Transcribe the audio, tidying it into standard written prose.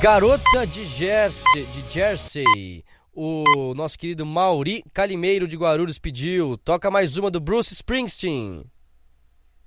Garota de Jersey. O nosso querido Mauri Calimeiro de Guarulhos pediu. Toca mais uma do Bruce Springsteen.